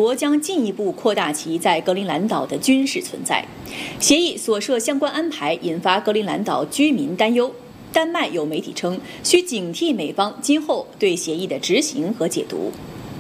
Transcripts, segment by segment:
国将进一步扩大其在格陵兰岛的军事存在。协议所涉相关安排引发格陵兰岛居民担忧。丹麦有媒体称，需警惕美方今后对协议的执行和解读。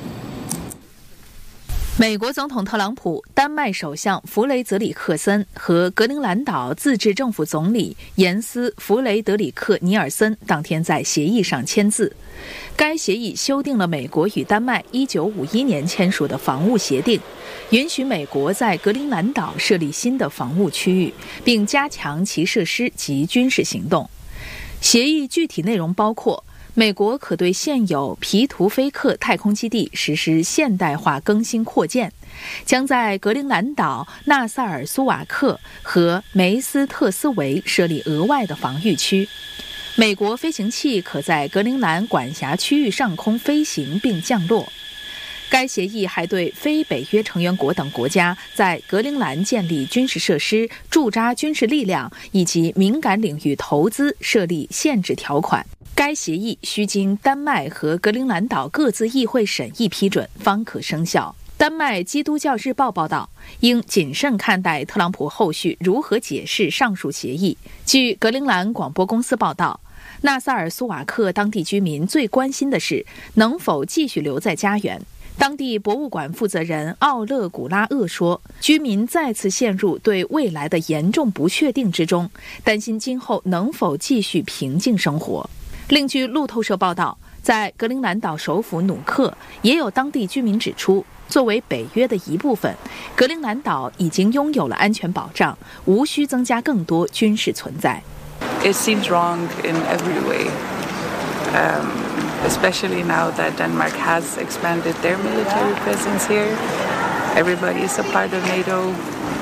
美国总统特朗普、丹麦首相弗雷泽里克森和格陵兰岛自治政府总理严斯·弗雷德里克·尼尔森当天在协议上签字。该协议修订了美国与丹麦1951年签署的防务协定，允许美国在格陵兰岛设立新的防务区域，并加强其设施及军事行动。协议具体内容包括：美国可对现有皮图菲克太空基地实施现代化更新扩建，将在格陵兰岛、纳萨尔苏瓦克和梅斯特斯维设立额外的防御区。美国飞行器可在格陵兰管辖区域上空飞行并降落。该协议还对非北约成员国等国家在格陵兰建立军事设施、驻扎军事力量以及敏感领域投资设立限制条款。该协议需经丹麦和格陵兰岛各自议会审议批准方可生效。丹麦基督教日报报道，应谨慎看待特朗普后续如何解释上述协议。据格陵兰广播公司报道，纳萨尔苏瓦克当地居民最关心的是能否继续留在家园。当地博物馆负责人奥勒古拉厄说，居民再次陷入对未来的严重不确定之中，担心今后能否继续平静生活。另据路透社报道，在格陵兰岛首府努克，也有当地居民指出，作为北约的一部分，格陵兰岛已经拥有了安全保障，无需增加更多军事存在。 It seems wrong in every way. Especially now that Denmark has expanded their military presence here. Everybody is a part of NATO.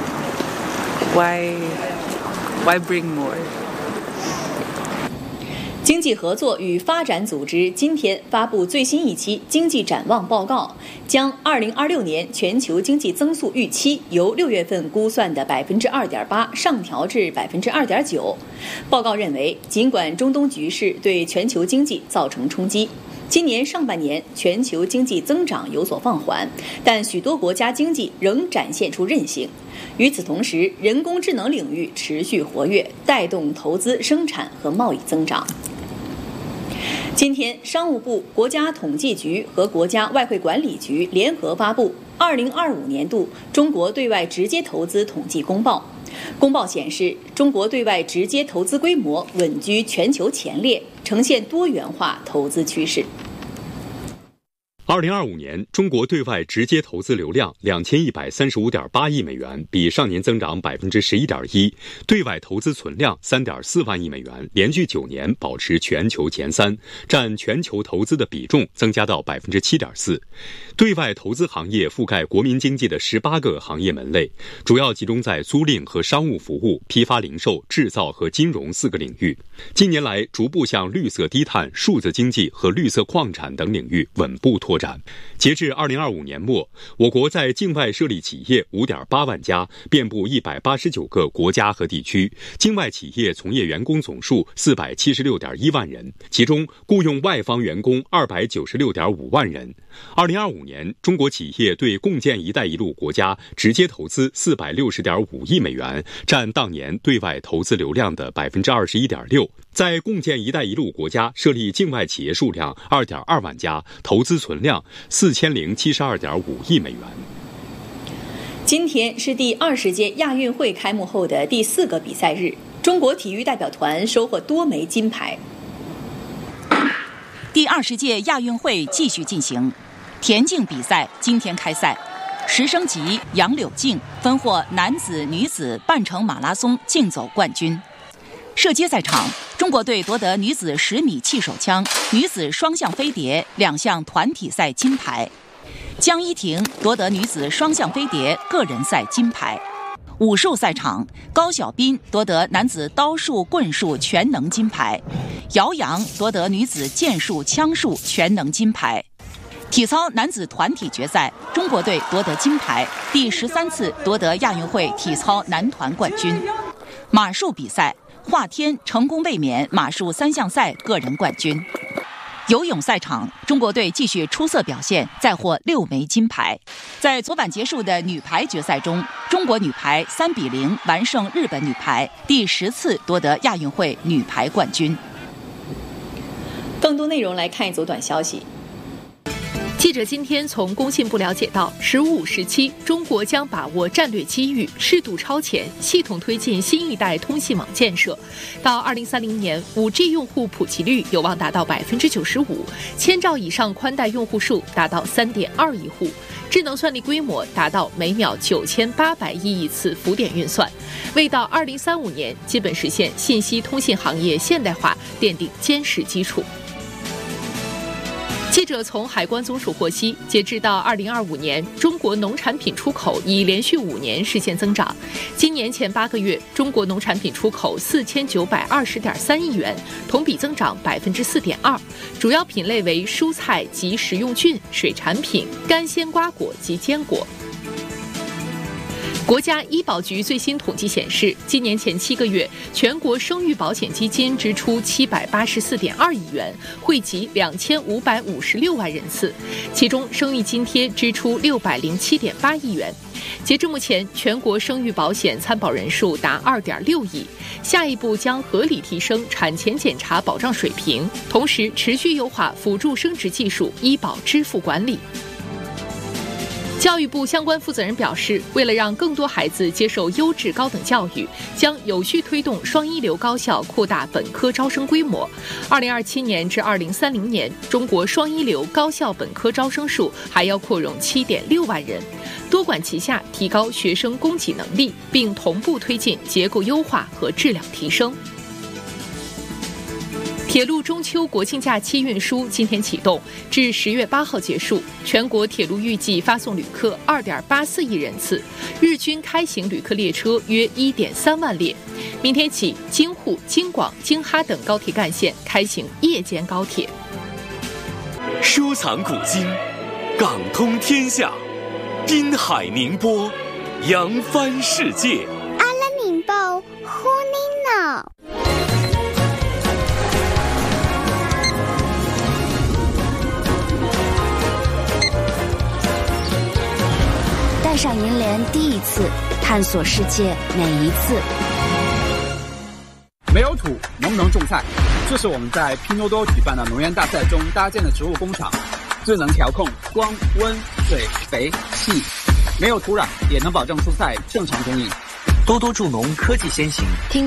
Why bring more? 经济合作与发展组织今天发布最新一期经济展望报告，将2026年全球经济增速预期由6月份估算的 2.8% 上调至 2.9%。报告认为，尽管中东局势对全球经济造成冲击，今年上半年全球经济增长有所放缓，但许多国家经济仍展现出韧性。与此同时，人工智能领域持续活跃，带动投资、生产和贸易增长。今天，商务部、国家统计局和国家外汇管理局联合发布2025年度中国对外直接投资统计公报。公报显示，中国对外直接投资规模稳居全球前列，呈现多元化投资趋势。 2025年，中国对外直接投资流量2135.8亿美元，比上年增长11.1%；对外投资存量3.4万亿美元，连续9年保持全球前3，占全球投资的比重增加到7.4%。对外投资行业覆盖国民经济的18个行业门类，主要集中在租赁和商务服务、批发零售、制造和金融4个领域。近年来，逐步向绿色低碳、数字经济和绿色矿产等领域稳步拓展。截至2025年末，我国在境外设立企业5.8万家，遍布189个国家和地区，境外企业从业员工总数476.1万人，其中雇用外方员工296.5万人。2025年，中国企业对共建“一带一路”国家直接投资460.5亿美元，占当年对外投资流量的21.6%。在共建“一带一路”国家设立境外企业数量2.2万家，投资存量4072.5亿美元。 今天是第20届亚运会开幕后的第4个比赛日，中国体育代表团收获多枚金牌。 第20届亚运会继续进行，田径比赛今天开赛，10升级杨柳静分获男子、女子半程马拉松竞走冠军。射击赛场，中国队夺得女子10米气手枪、女子双向飞碟2项团体赛金牌。江一婷夺得女子双向飞碟个人赛金牌。武术赛场，高晓斌夺得男子刀术、棍术全能金牌，姚洋夺得女子剑术、枪术全能金牌。体操男子团体决赛，中国队夺得金牌，第13次夺得亚运会体操男团冠军。马术比赛，华天成功卫冕马术3项赛个人冠军。 游泳赛场，中国队继续出色表现，再获6枚金牌。在昨晚结束的女排决赛中，中国女排3-0完胜日本女排，第10次夺得亚运会女排冠军。 更多内容来看一组短消息。 记者今天从工信部了解到，15、17中国将把握战略机遇，适度超前，系统推进新一代通信网建设。到2030年，5G 用户普及率有望达到95%，1000兆以上宽带用户数达到3.2亿户，智能算力规模达到每秒9800亿次浮点运算，为到2035年基本实现信息通信行业现代化奠定坚实基础。记者从海关总署获悉，截至到2025年，中国农产品出口已连续5年实现增长。今年前8个月，中国农产品出口4920.3亿元，同比增长4.2%，主要品类为蔬菜及食用菌、水产品、干鲜瓜果及坚果。国家医保局最新统计显示，今年前7个月，全国生育保险基金支出784.2亿元，惠及2556万人次，其中生育津贴支出607.8亿元。截至目前，全国生育保险参保人数达2.6亿。下一步将合理提升产前检查保障水平，同时持续优化辅助生殖技术医保支付管理。教育部相关负责人表示，为了让更多孩子接受优质高等教育，将有序推动双一流高校扩大本科招生规模。2027年至2030年，中国双一流高校本科招生数还要扩容7.6万人，多管齐下，提高学生供给能力，并同步推进结构优化和质量提升。铁路中秋国庆假期运输今天启动，至10月8号结束。全国铁路预计发送旅客2.84亿人次，日均开行旅客列车约1.3万列。明天起，京沪、京广、京哈等高铁干线开行夜间高铁。 收藏古今，港通天下，滨海宁波，扬帆世界。 阿拉宁波，呼尼闹。带上银联第一次，探索世界每一次。 没有土，能不能种菜？这是我们在拼多多举办的农园大赛中搭建的植物工厂，智能调控光、温、水、肥、气，没有土壤也能保证蔬菜正常供应。 多多助农，科技先行。 听